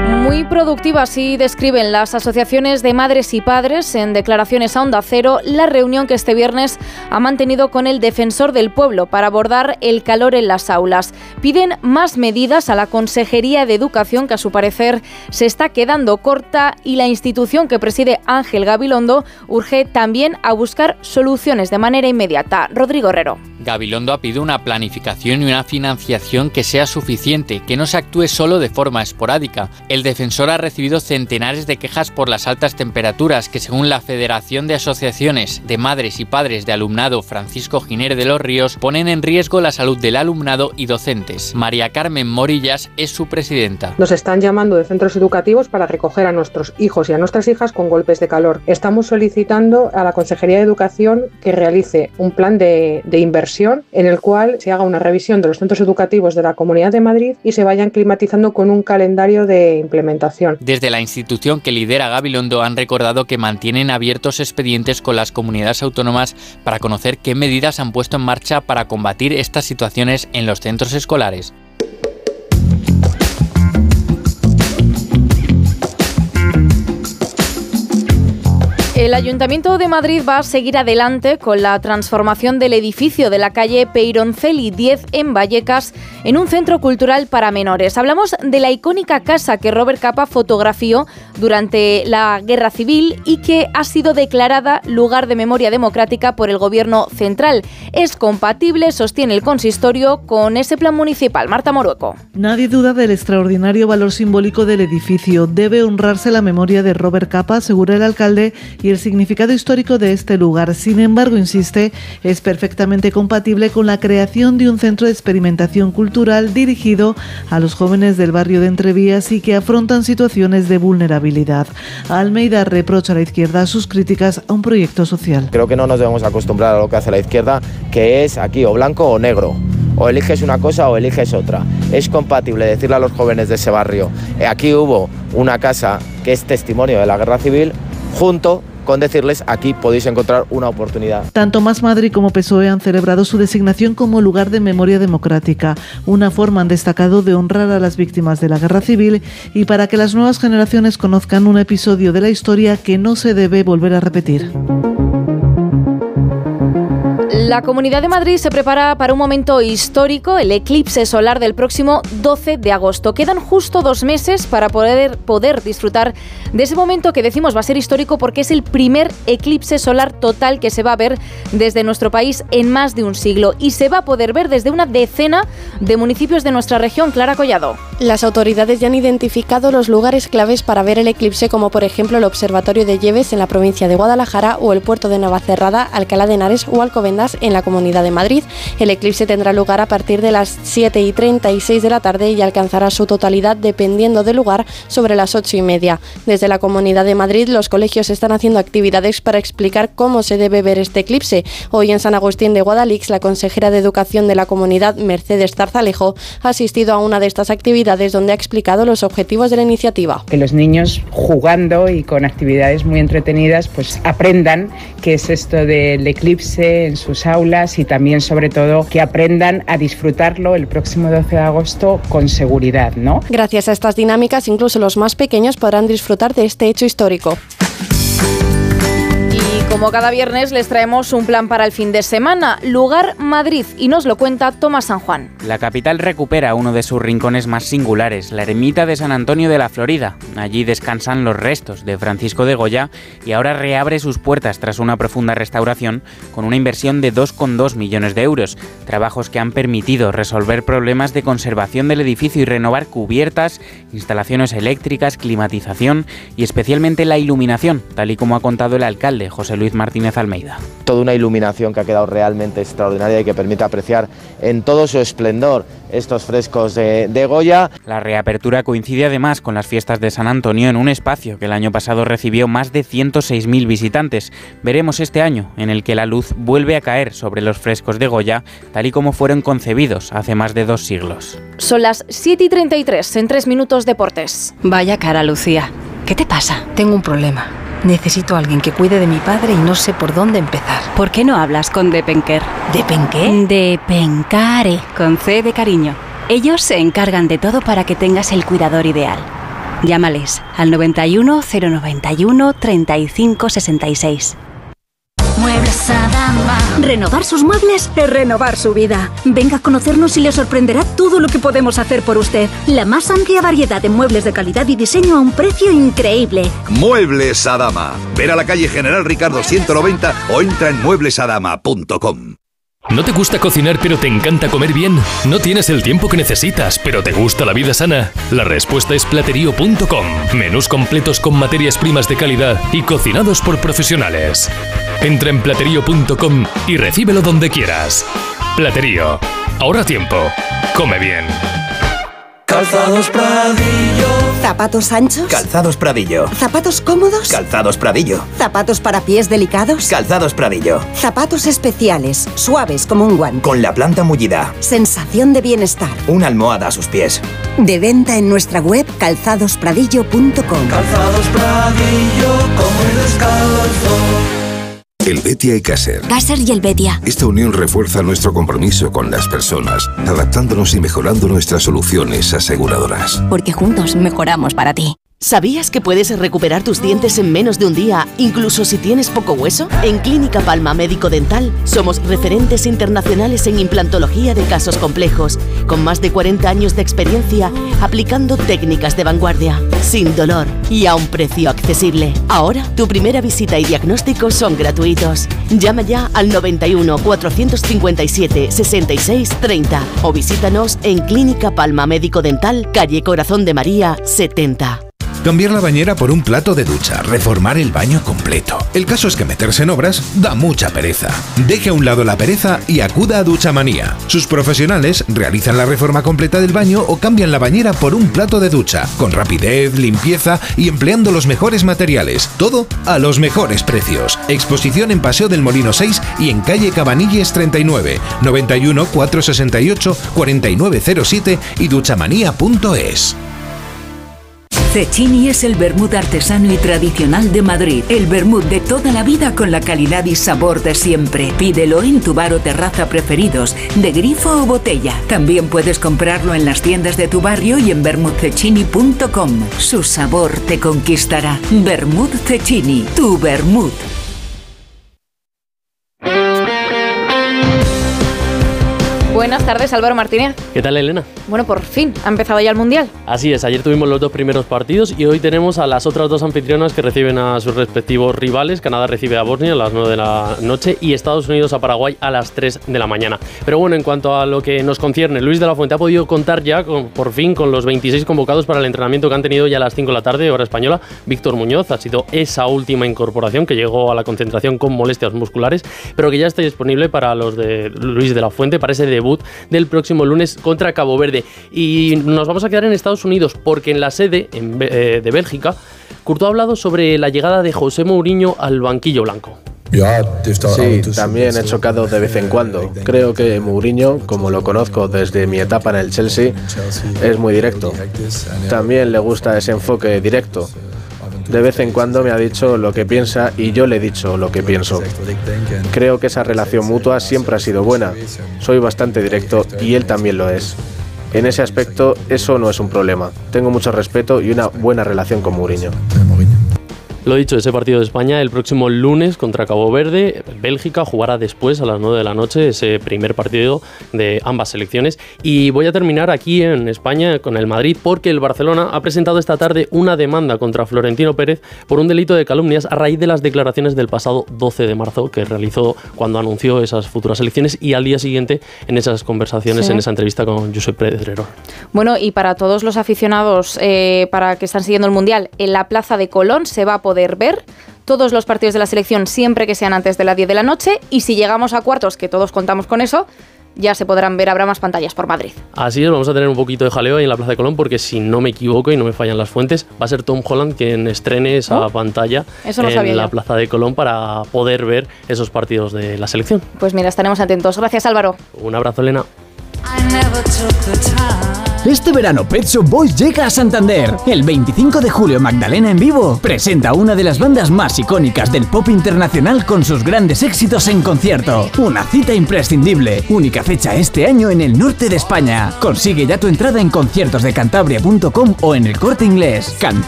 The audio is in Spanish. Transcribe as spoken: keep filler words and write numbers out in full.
Muy productiva, así describen las asociaciones de madres y padres en declaraciones a Onda Cero la reunión que este viernes ha mantenido con el Defensor del Pueblo para abordar el calor en las aulas. Piden más medidas a la Consejería de Educación, que a su parecer se está quedando corta, y la institución que preside Ángel Gabilondo urge también a buscar soluciones de manera inmediata. Rodrigo Herrero. Gabilondo ha pedido una planificación y una financiación que sea suficiente, que no se actúe solo de forma esporádica. El defensor ha recibido centenares de quejas por las altas temperaturas que, según la Federación de Asociaciones de Madres y Padres de Alumnado Francisco Giner de los Ríos, ponen en riesgo la salud del alumnado y docentes. María Carmen Morillas es su presidenta. Nos están llamando de centros educativos para recoger a nuestros hijos y a nuestras hijas con golpes de calor. Estamos solicitando a la Consejería de Educación que realice un plan de, de inversión en el cual se haga una revisión de los centros educativos de la Comunidad de Madrid y se vayan climatizando con un calendario de implementación. Desde la institución que lidera Gabilondo han recordado que mantienen abiertos expedientes con las comunidades autónomas para conocer qué medidas han puesto en marcha para combatir estas situaciones en los centros escolares. El Ayuntamiento de Madrid va a seguir adelante con la transformación del edificio de la calle Peyronceli diez en Vallecas en un centro cultural para menores. Hablamos de la icónica casa que Robert Capa fotografió durante la Guerra Civil y que ha sido declarada lugar de memoria democrática por el Gobierno central. Es compatible, sostiene el consistorio, con ese plan municipal. Marta Morueco. Nadie duda del extraordinario valor simbólico del edificio. Debe honrarse la memoria de Robert Capa, asegura el alcalde, y el significado histórico de este lugar. Sin embargo, insiste, es perfectamente compatible con la creación de un centro de experimentación cultural dirigido a los jóvenes del barrio de Entrevías y que afrontan situaciones de vulnerabilidad. Almeida reprocha a la izquierda sus críticas a un proyecto social. Creo que no nos debemos acostumbrar a lo que hace la izquierda, que es aquí o blanco o negro. O eliges una cosa o eliges otra. Es compatible decirle a los jóvenes de ese barrio, aquí hubo una casa que es testimonio de la Guerra Civil, junto con decirles aquí podéis encontrar una oportunidad. Tanto Más Madrid como P S O E han celebrado su designación como lugar de memoria democrática, una forma, han destacado, de honrar a las víctimas de la Guerra Civil y para que las nuevas generaciones conozcan un episodio de la historia que no se debe volver a repetir. La Comunidad de Madrid se prepara para un momento histórico, el eclipse solar del próximo doce de agosto. Quedan justo dos meses para poder, poder disfrutar de ese momento que decimos va a ser histórico porque es el primer eclipse solar total que se va a ver desde nuestro país en más de un siglo y se va a poder ver desde una decena de municipios de nuestra región. Clara Collado. Las autoridades ya han identificado los lugares claves para ver el eclipse, como por ejemplo el Observatorio de Lleves en la provincia de Guadalajara o el puerto de Navacerrada, Alcalá de Henares o Alcobendas en la Comunidad de Madrid. El eclipse tendrá lugar a partir de las siete y treinta y seis de la tarde y alcanzará su totalidad, dependiendo del lugar, sobre las ocho y media. Desde la Comunidad de Madrid, los colegios están haciendo actividades para explicar cómo se debe ver este eclipse. Hoy en San Agustín de Guadalix, la consejera de Educación de la comunidad, Mercedes Zarzalejo, ha asistido a una de estas actividades donde ha explicado los objetivos de la iniciativa. Que los niños, jugando y con actividades muy entretenidas, pues aprendan qué es esto del eclipse en sus aulas y también, sobre todo, que aprendan a disfrutarlo el próximo doce de agosto con seguridad, ¿no? Gracias a estas dinámicas, incluso los más pequeños podrán disfrutar de este hecho histórico. Como cada viernes les traemos un plan para el fin de semana. Lugar Madrid, y nos lo cuenta Tomás San Juan. La capital recupera uno de sus rincones más singulares, la ermita de San Antonio de la Florida. Allí descansan los restos de Francisco de Goya y ahora reabre sus puertas tras una profunda restauración con una inversión de dos coma dos millones de euros. Trabajos que han permitido resolver problemas de conservación del edificio y renovar cubiertas, instalaciones eléctricas, climatización y especialmente la iluminación, tal y como ha contado el alcalde José Luis Martínez Almeida. Toda una iluminación que ha quedado realmente extraordinaria y que permite apreciar en todo su esplendor estos frescos de, de Goya. La reapertura coincide además con las fiestas de San Antonio en un espacio que el año pasado recibió más de ciento seis mil visitantes. Veremos este año en el que la luz vuelve a caer sobre los frescos de Goya, tal y como fueron concebidos hace más de dos siglos. Son las siete y treinta y tres, en tres minutos deportes. Vaya cara, Lucía. ¿Qué te pasa? Tengo un problema. Necesito a alguien que cuide de mi padre y no sé por dónde empezar. ¿Por qué no hablas con Depenker? ¿Depenqué? Depencare, con C de cariño. Ellos se encargan de todo para que tengas el cuidador ideal. Llámales al noventa y uno, cero noventa y uno, treinta y cinco sesenta y seis. Muebles Adama. Renovar sus muebles es renovar su vida. Venga a conocernos y le sorprenderá todo lo que podemos hacer por usted. La más amplia variedad de muebles de calidad y diseño a un precio increíble. Muebles Adama. Ver a la calle General Ricardo ciento noventa o entra en muebles adama punto com. ¿No te gusta cocinar pero te encanta comer bien? ¿No tienes el tiempo que necesitas pero te gusta la vida sana? La respuesta es platerío punto com. Menús completos con materias primas de calidad y cocinados por profesionales. Entra en platerío punto com y recíbelo donde quieras. Platerío. Ahorra tiempo. Come bien. Calzados Pradillo. ¿Zapatos anchos? Calzados Pradillo. ¿Zapatos cómodos? Calzados Pradillo. ¿Zapatos para pies delicados? Calzados Pradillo. Zapatos especiales, suaves como un guante. Con la planta mullida. Sensación de bienestar. Una almohada a sus pies. De venta en nuestra web calzados pradillo punto com. Calzados Pradillo, como el descalzo. El Betia y Caser. Caser y el Betia. Esta unión refuerza nuestro compromiso con las personas, adaptándonos y mejorando nuestras soluciones aseguradoras. Porque juntos mejoramos para ti. ¿Sabías que puedes recuperar tus dientes en menos de un día, incluso si tienes poco hueso? En Clínica Palma Médico Dental somos referentes internacionales en implantología de casos complejos, con más de cuarenta años de experiencia aplicando técnicas de vanguardia, sin dolor y a un precio accesible. Ahora, tu primera visita y diagnóstico son gratuitos. Llama ya al noventa y uno, cuatrocientos cincuenta y siete, sesenta y seis, treinta o visítanos en Clínica Palma Médico Dental, calle Corazón de María, setenta. Cambiar la bañera por un plato de ducha, reformar el baño completo. El caso es que meterse en obras da mucha pereza. Deje a un lado la pereza y acuda a Duchamanía. Sus profesionales realizan la reforma completa del baño o cambian la bañera por un plato de ducha, con rapidez, limpieza y empleando los mejores materiales. Todo a los mejores precios. Exposición en Paseo del Molino seis y en calle Cabanilles treinta y nueve, noventa y uno, cuatrocientos sesenta y ocho, cuarenta y nueve cero siete y duchamanía punto es. Cecchini es el vermut artesano y tradicional de Madrid. El vermut de toda la vida con la calidad y sabor de siempre. Pídelo en tu bar o terraza preferidos, de grifo o botella. También puedes comprarlo en las tiendas de tu barrio y en vermut cecchini punto com. Su sabor te conquistará. Vermut Cecchini, tu vermut. Buenas tardes, Álvaro Martínez. ¿Qué tal, Elena? Bueno, por fin, ha empezado ya el Mundial. Así es, ayer tuvimos los dos primeros partidos y hoy tenemos a las otras dos anfitrionas que reciben a sus respectivos rivales. Canadá recibe a Bosnia a las nueve de la noche y Estados Unidos a Paraguay a las tres de la mañana. Pero bueno, en cuanto a lo que nos concierne, Luis de la Fuente ha podido contar ya, con, por fin, con los veintiséis convocados para el entrenamiento que han tenido ya a las cinco de la tarde, hora española. Víctor Muñoz ha sido esa última incorporación que llegó a la concentración con molestias musculares, pero que ya está disponible para los de Luis de la Fuente, para ese debut del próximo lunes contra Cabo Verde. Y nos vamos a quedar en Estados Unidos porque en la sede en, eh, de Bélgica, Courtois ha hablado sobre la llegada de José Mourinho al banquillo blanco. Sí, también he chocado de vez en cuando. Creo que Mourinho, como lo conozco desde mi etapa en el Chelsea, es muy directo. También le gusta ese enfoque directo. De vez en cuando me ha dicho lo que piensa y yo le he dicho lo que pienso. Creo que esa relación mutua siempre ha sido buena. Soy bastante directo y él también lo es. En ese aspecto, eso no es un problema. Tengo mucho respeto y una buena relación con Mourinho. Lo dicho, ese partido de España el próximo lunes contra Cabo Verde. Bélgica jugará después a las nueve de la noche ese primer partido de ambas selecciones. Y voy a terminar aquí en España con el Madrid porque el Barcelona ha presentado esta tarde una demanda contra Florentino Pérez por un delito de calumnias a raíz de las declaraciones del pasado doce de marzo que realizó cuando anunció esas futuras elecciones y al día siguiente en esas conversaciones, sí. en esa entrevista con Josep Pedrerol. Bueno, y para todos los aficionados eh, para que están siguiendo el Mundial, en la Plaza de Colón se va a poder ver todos los partidos de la selección siempre que sean antes de las diez de la noche y si llegamos a cuartos, que todos contamos con eso, ya se podrán ver, habrá más pantallas por Madrid. Así es, vamos a tener un poquito de jaleo ahí en la Plaza de Colón porque si no me equivoco y no me fallan las fuentes, va a ser Tom Holland quien estrene esa oh, pantalla en la yo. Plaza de Colón para poder ver esos partidos de la selección. Pues mira, estaremos atentos. Gracias, Álvaro. Un abrazo, Elena. I never took the time. Este verano Pet Shop Boys llega a Santander. El veinticinco de julio Magdalena en vivo presenta una de las bandas más icónicas del pop internacional con sus grandes éxitos en concierto. Una cita imprescindible. Única fecha este año en el norte de España. Consigue ya tu entrada en conciertos de cantabria punto com o en El Corte Inglés. Cantabria